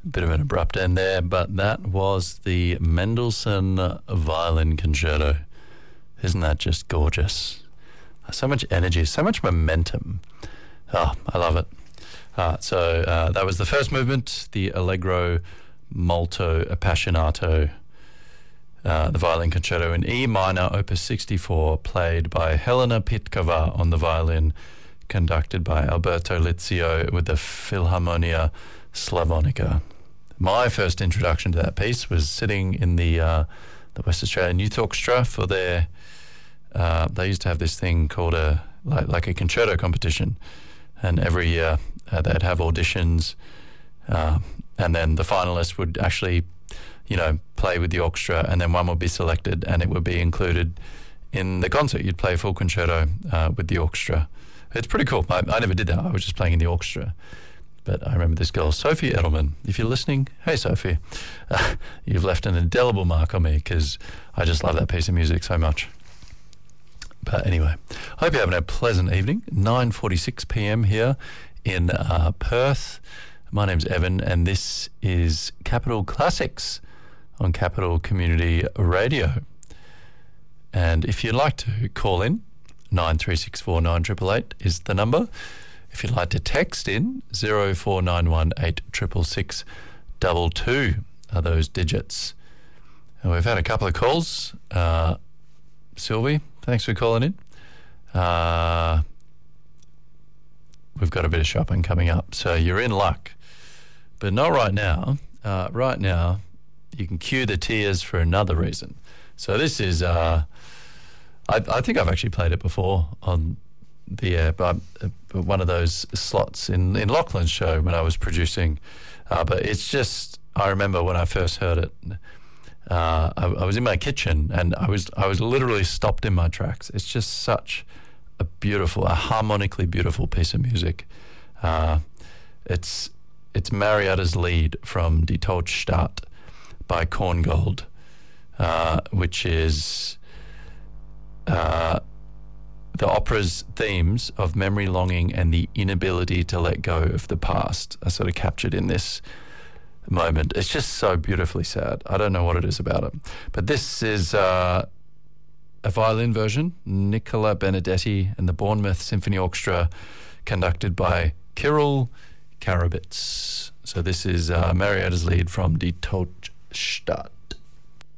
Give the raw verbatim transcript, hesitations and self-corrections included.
Bit of an abrupt end there, but that was the Mendelssohn Violin Concerto. Isn't that just gorgeous? So much energy, so much momentum. Oh, I love it. Uh, so uh, that was the first movement, the Allegro Molto Appassionato, uh, the violin concerto in E minor, opus sixty-four, played by Helena Pitkova on the violin, conducted by Alberto Lizio with the Philharmonia Slavonica. My first introduction to that piece was sitting in the uh, the West Australian Youth Orchestra for their. Uh, they used to have this thing called a like, like a concerto competition, and every year uh, they'd have auditions, uh, and then the finalists would actually, you know, play with the orchestra, and then one would be selected, and it would be included in the concert. You'd play a full concerto uh, with the orchestra. It's pretty cool. I, I never did that. I was just playing in the orchestra. But I remember this girl, Sophie Edelman. If you're listening, hey, Sophie. Uh, you've left an indelible mark on me because I just love that piece of music so much. But anyway, I hope you're having a pleasant evening. nine forty-six p.m. here in uh, Perth. My name's Evan, and this is Capital Classics on Capital Community Radio. And if you'd like to call in, nine three six four nine eight eight eight is the number. If you'd like to text in, zero four nine one eight six six six two two are those digits. And we've had a couple of calls. Uh, Sylvie, thanks for calling in. Uh, we've got a bit of shopping coming up, so you're in luck. But not right now. Uh, right now, you can cue the tears for another reason. So this is, uh, I, I think I've actually played it before on the air, but uh, one of those slots in, in Lachlan's show when I was producing. Uh, but it's just, I remember when I first heard it, uh, I, I was in my kitchen and I was I was literally stopped in my tracks. It's just such a beautiful, a harmonically beautiful piece of music. Uh, it's it's Marietta's Lied from Die Todstadt by Korngold, uh, which is uh, the opera's themes of memory longing and the inability to let go of the past are sort of captured in this moment. It's just so beautifully sad. I don't know what it is about it. But this is uh, a violin version, Nicola Benedetti and the Bournemouth Symphony Orchestra, conducted by Kirill Karabits. So this is uh, Marietta's Lied from Die Todstadt.